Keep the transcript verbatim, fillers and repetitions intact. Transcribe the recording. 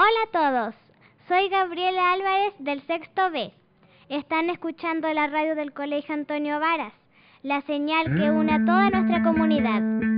Hola a todos, soy Gabriela Álvarez del sexto B. Están escuchando la radio del Colegio Antonio Varas, la señal que une a toda nuestra comunidad.